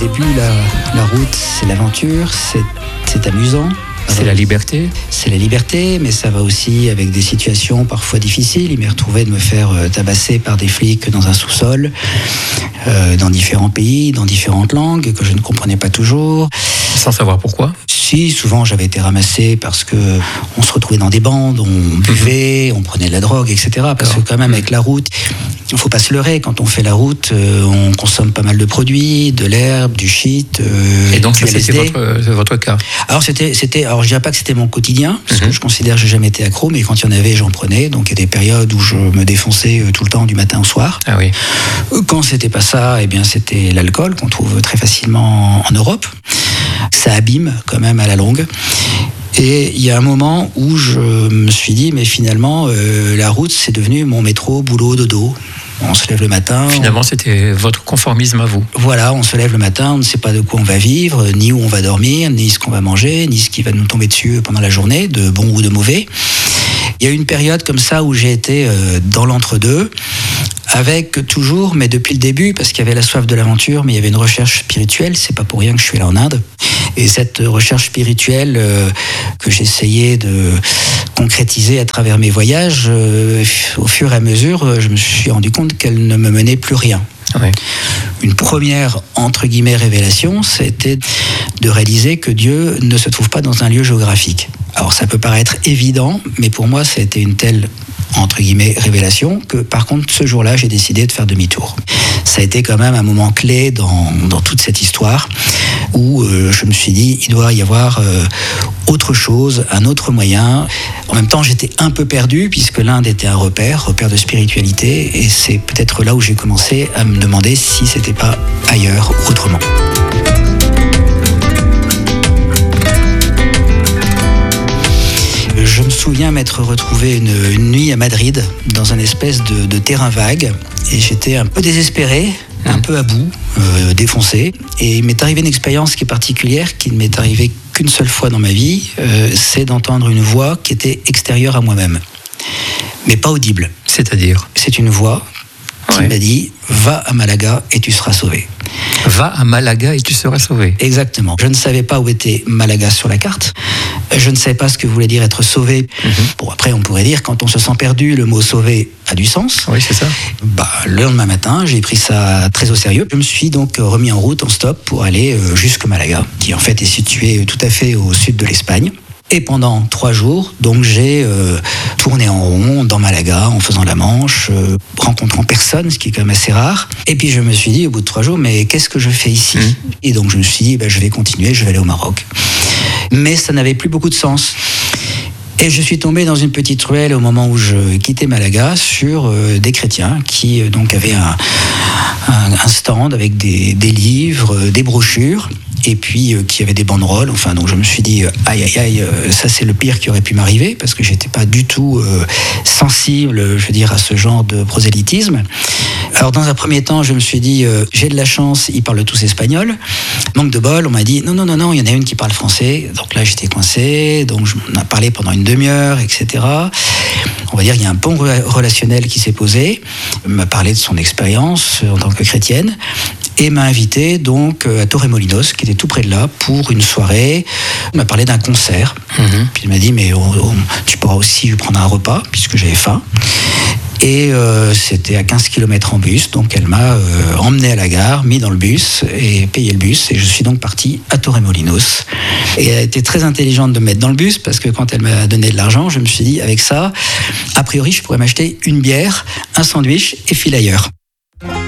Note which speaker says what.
Speaker 1: début, la route, c'est l'aventure, c'est amusant.
Speaker 2: C'est la liberté.
Speaker 1: C'est la liberté, mais ça va aussi avec des situations parfois difficiles. Il m'est retrouvé de me faire tabasser par des flics dans un sous-sol, dans différents pays, dans différentes langues que je ne comprenais pas toujours.
Speaker 2: Sans savoir pourquoi?
Speaker 1: Si, souvent j'avais été ramassé parce que on se retrouvait dans des bandes, on buvait, on prenait de la drogue, etc. Parce que quand même avec la route, il ne faut pas se leurrer. Quand on fait la route, on consomme pas mal de produits, de l'herbe, du shit.
Speaker 2: Et donc
Speaker 1: du
Speaker 2: ça, c'était votre cas?
Speaker 1: Alors alors je dirais pas que c'était mon quotidien, parce que je considère que j'ai jamais été accro, mais quand il y en avait, j'en prenais. Donc il y a des périodes où je me défonçais tout le temps, du matin au soir.
Speaker 2: Ah oui.
Speaker 1: Quand c'était pas ça, eh bien c'était l'alcool qu'on trouve très facilement en Europe. Ça abîme quand même à la longue. Et il y a un moment où je me suis dit, mais finalement, la route, c'est devenu mon métro, boulot, dodo. On se lève le matin.
Speaker 2: Finalement, c'était votre conformisme à vous.
Speaker 1: Voilà, on se lève le matin, on ne sait pas de quoi on va vivre, ni où on va dormir, ni ce qu'on va manger, ni ce qui va nous tomber dessus pendant la journée, de bon ou de mauvais. Il y a eu une période comme ça où j'ai été dans l'entre-deux, avec toujours, mais depuis le début, parce qu'il y avait la soif de l'aventure, mais il y avait une recherche spirituelle. C'est pas pour rien que je suis là en Inde. Et cette recherche spirituelle que j'essayais de concrétiser à travers mes voyages, au fur et à mesure, je me suis rendu compte qu'elle ne me menait plus rien.
Speaker 2: Oui.
Speaker 1: Une première, entre guillemets, révélation, c'était de réaliser que Dieu ne se trouve pas dans un lieu géographique. Alors ça peut paraître évident, mais pour moi, ça a été une telle, entre guillemets, révélation, que par contre, ce jour-là, j'ai décidé de faire demi-tour. Ça a été quand même un moment clé dans toute cette histoire, où je me suis dit, il doit y avoir autre chose, un autre moyen. En même temps, j'étais un peu perdu, puisque l'Inde était un repère de spiritualité, et c'est peut-être là où j'ai commencé à me demander si c'était pas ailleurs, autrement. Je me souviens m'être retrouvé une nuit à Madrid, dans un espèce de terrain vague, et j'étais un peu désespéré, un peu à bout, défoncé. Et il m'est arrivé une expérience qui est particulière, qui ne m'est arrivée qu'une seule fois dans ma vie, c'est d'entendre une voix qui était extérieure à moi-même, mais pas audible.
Speaker 2: C'est-à-dire? C'est
Speaker 1: une voix qui m'a dit « Va à Malaga et tu seras sauvé ».
Speaker 2: Va à Malaga et tu seras sauvé.
Speaker 1: Exactement. Je ne savais pas où était Malaga sur la carte. Je ne savais pas ce que voulait dire être sauvé. Bon, après, on pourrait dire, quand on se sent perdu, le mot sauvé a du sens.
Speaker 2: Oui, c'est ça.
Speaker 1: Le lendemain matin, j'ai pris ça très au sérieux. Je me suis donc remis en route, en stop, pour aller jusqu'à Malaga, qui en fait est situé tout à fait au sud de l'Espagne. Et pendant 3 jours, donc j'ai tourné en rond dans Malaga, en faisant la Manche, rencontrant personne, ce qui est quand même assez rare. Et puis je me suis dit, au bout de 3 jours, mais qu'est-ce que je fais ici ? Et donc je me suis dit, je vais continuer, je vais aller au Maroc. Mais ça n'avait plus beaucoup de sens. Et je suis tombé dans une petite ruelle au moment où je quittais Malaga sur des chrétiens qui donc avaient un stand avec des livres, des brochures, et puis qui avaient des banderoles. Enfin, donc je me suis dit, aïe, ça c'est le pire qui aurait pu m'arriver, parce que j'étais pas du tout sensible, je veux dire, à ce genre de prosélytisme. Alors dans un premier temps, je me suis dit, j'ai de la chance, ils parlent tous espagnol. Manque de bol, on m'a dit, non, il y en a une qui parle français. Donc là, j'étais coincé, donc on a parlé pendant une demi-heure, etc. On va dire qu'il y a un bon relationnel qui s'est posé. Il m'a parlé de son expérience en tant que chrétienne, et m'a invité donc à Torremolinos, qui était tout près de là, pour une soirée. Il m'a parlé d'un concert. Puis il m'a dit, mais tu pourras aussi prendre un repas, puisque j'avais faim. Et c'était à 15 km en bus, donc elle m'a emmené à la gare, mis dans le bus et payé le bus. Et je suis donc parti à Torremolinos. Et elle a été très intelligente de me mettre dans le bus, parce que quand elle m'a donné de l'argent, je me suis dit, avec ça, a priori, je pourrais m'acheter une bière, un sandwich et filer ailleurs.